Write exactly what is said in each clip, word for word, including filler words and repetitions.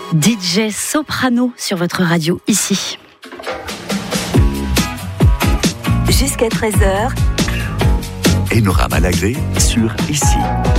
D J Soprano sur votre radio ici. Jusqu'à treize heures. Enora Malagré sur ici.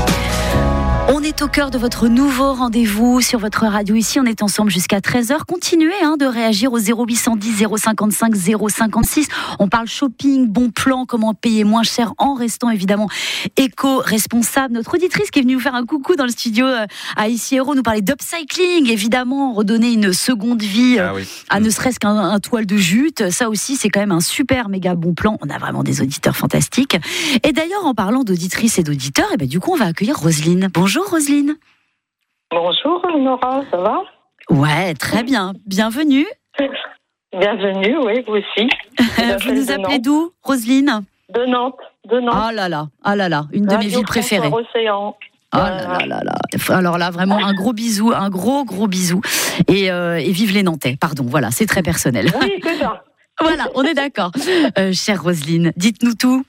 On est au cœur de votre nouveau rendez-vous sur votre radio ici. On est ensemble jusqu'à treize heures. Continuez hein, de réagir au zéro huit cent dix zéro cinquante-cinq zéro cinquante-six. On parle shopping, bon plan, comment payer moins cher en restant évidemment éco-responsable. Notre auditrice qui est venue nous faire un coucou dans le studio à Ici Héros nous parlait d'upcycling, évidemment, redonner une seconde vie ah oui. à ne serait-ce qu'un un toile de jute. Ça aussi, c'est quand même un super méga bon plan. On a vraiment des auditeurs fantastiques. Et d'ailleurs, en parlant d'auditrices et d'auditeurs, et ben, du coup, on va accueillir Roselyne. Bonjour Roselyne. Bonjour Nora, ça va ? Ouais, très bien. Bienvenue. Bienvenue, oui, vous aussi. Vous nous appelez d'où, Roselyne ? De Nantes, de Nantes. Ah là là, ah là là, une de Radio mes villes préférées. Océan. Oh là là là là. Alors là, vraiment un gros bisou, un gros gros bisou. Et, euh, et vive les Nantais. Pardon, voilà, c'est très personnel. Oui, c'est ça. Voilà, on est d'accord. Euh, chère Roselyne, dites-nous tout.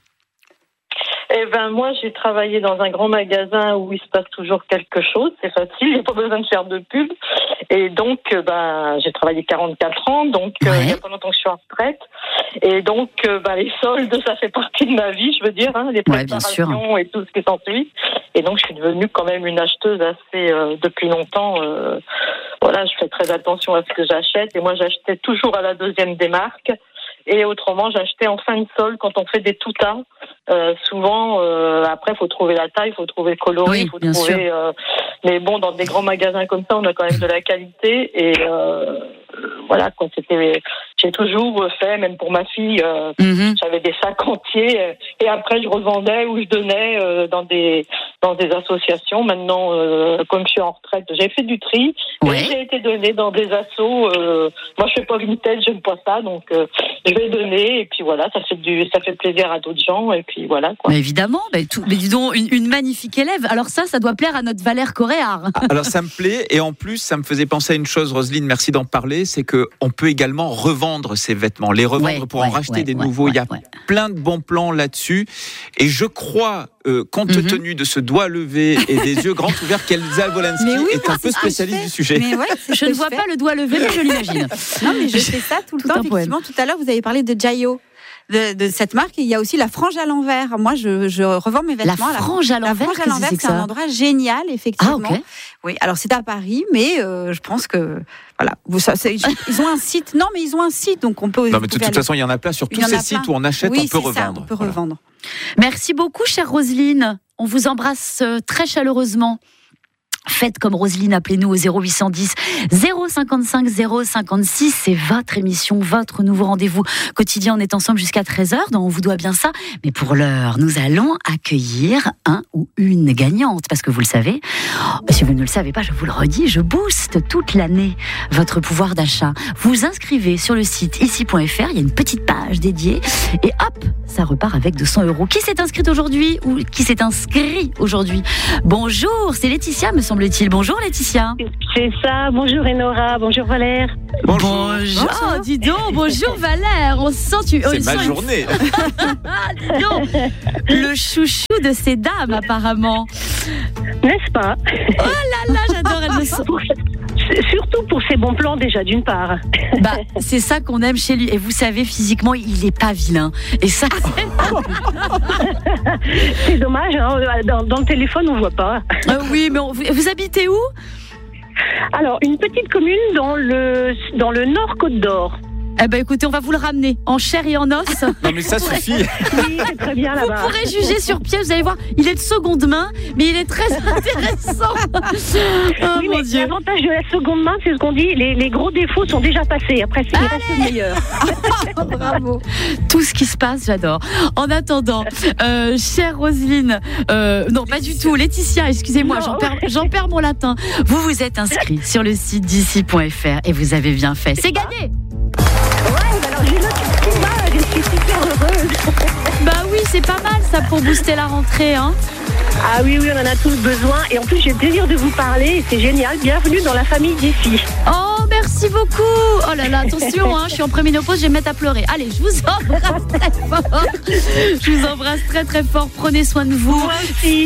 Eh ben moi j'ai travaillé dans un grand magasin où il se passe toujours quelque chose, c'est facile, il n'y a pas besoin de faire de pub. Et donc ben j'ai travaillé quarante-quatre ans, donc ouais. euh, il n'y a pas longtemps que je suis en retraite. Et donc euh, ben, les soldes ça fait partie de ma vie, je veux dire, hein, les préparations ouais, et tout ce qui s'ensuit. Et donc je suis devenue quand même une acheteuse assez euh, depuis longtemps. Euh, voilà, je fais très attention à ce que j'achète et moi j'achetais toujours à la deuxième des marques. Et autrement, j'achetais en fin de solde quand on fait des tout-tas. Euh, souvent, euh, après, il faut trouver la taille, il faut trouver le coloris, il faut trouver... Euh, mais bon, dans des grands magasins comme ça, on a quand même de la qualité. Et euh, voilà, quoi, c'était... J'ai toujours fait, même pour ma fille, euh, mm-hmm. j'avais des sacs entiers. Euh, et après, je revendais ou je donnais euh, dans des dans des associations. Maintenant, euh, comme je suis en retraite, j'ai fait du tri. Ouais. Et j'ai été donnée dans des assos. Euh, moi, je fais pas vintage, j'aime pas ça. Donc, euh, je vais donner. Et puis voilà, ça fait, du, ça fait plaisir à d'autres gens. Et puis voilà, quoi. Mais évidemment. Mais, tout, mais dis donc, une, une magnifique élève. Alors ça, ça doit plaire à notre Valère Coréard. Alors, ça me plaît. Et en plus, ça me faisait penser à une chose, Roselyne, merci d'en parler. C'est qu'on peut également revendre ces vêtements, les revendre ouais, pour ouais, en racheter ouais, des ouais, nouveaux. Ouais, Il y a ouais. plein de bons plans là-dessus. Et je crois, euh, compte mm-hmm. tenu de ce doigt levé et des yeux grands ouverts, qu'Elsa Wolanski oui, est un peu spécialiste du sujet. Mais ouais, je ne vois pas le doigt levé, mais je l'imagine. Non, mais je fais ça tout le tout temps. Effectivement, tout à l'heure, vous avez parlé de Jayo. De, de cette marque, il y a aussi la frange à l'envers. Moi, je, je revends mes vêtements. La frange à l'envers, la frange à l'envers, c'est, c'est un endroit génial, effectivement. Ah, okay. Oui, alors c'est à Paris, mais euh, je pense que voilà, vous, ça, c'est, ils ont un site. Non, mais ils ont un site, donc on peut. Non, mais de toute aller... façon, il y en a plein sur tous ces sites où on achète, oui, on peut revendre. Ça, on peut voilà. revendre. Merci beaucoup, chère Roselyne. On vous embrasse très chaleureusement. Faites comme Roselyne, appelez-nous au zéro huit cent dix zéro cinquante-cinq zéro cinquante-six. C'est votre émission, votre nouveau rendez-vous quotidien. On est ensemble jusqu'à treize heures, donc on vous doit bien ça. Mais pour l'heure, nous allons accueillir un ou une gagnante. Parce que vous le savez, si vous ne le savez pas, je vous le redis, je booste toute l'année votre pouvoir d'achat. Vous inscrivez sur le site ici point f r, il y a une petite page dédiée. Et hop, ça repart avec deux cents euros. Qui s'est inscrite aujourd'hui ou qui s'est inscrit aujourd'hui ? Bonjour, c'est Laetitia, me semble-t-il. Bonjour Laetitia. C'est ça, bonjour Enora, bonjour Valère. Bonjour. Bonjour. Oh, dis donc, bonjour Valère. On sent tu. C'est ma journée. Une... dis donc, le chouchou de ces dames apparemment. N'est-ce pas ? Oh là là, j'adore. Elle me sent... Surtout pour ses bons plans déjà d'une part. Bah, c'est ça qu'on aime chez lui. Et vous savez, physiquement, il est pas vilain. Et ça, c'est, c'est dommage. Hein, dans, dans le téléphone, on voit pas. Euh, oui, mais on, vous, vous habitez où ? Alors, une petite commune dans le dans le Nord Côte d'Or. Eh ben écoutez, on va vous le ramener en chair et en os. Non mais ça suffit. Oui, c'est très bien là-bas. Vous pourrez juger sur pied, vous allez voir, il est de seconde main, mais il est très intéressant. Oh oui, mon mais Dieu. L'avantage de la seconde main, c'est ce qu'on dit, les, les gros défauts sont déjà passés. Après, c'est le meilleur. Bravo. Tout ce qui se passe, j'adore. En attendant, euh, chère Roselyne, euh, non pas du tout, Laetitia, excusez-moi, j'en perds, j'en perds mon latin. Vous vous êtes inscrit sur le site d'ici point f r et vous avez bien fait. C'est gagné. Ouais, alors j'ai notre petit mal, je suis super heureuse. Bah oui, c'est pas mal ça pour booster la rentrée, hein. Ah oui, oui, on en a tous besoin. Et en plus, j'ai le plaisir de vous parler et c'est génial. Bienvenue dans la famille d'ici. Oh, merci beaucoup. Oh là là, attention, hein, je suis en préménopause, je vais me mettre à pleurer. Allez, je vous embrasse très fort. Je vous embrasse très très fort. Prenez soin de vous. Moi aussi.